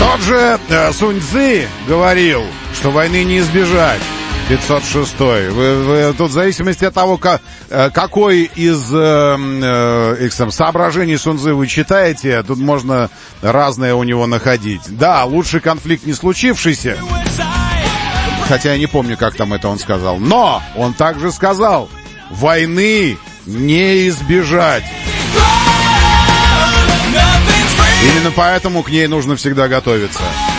Тот же Сунь Цзы говорил, что войны не избежать. 506. Вы тут в зависимости от того, какой из соображений Сунь Цзы вы читаете, тут можно разное у него находить. Да, лучший конфликт не случившийся. Хотя я не помню, как там это он сказал. Но он также сказал, войны не избежать. Именно поэтому к ней нужно всегда готовиться.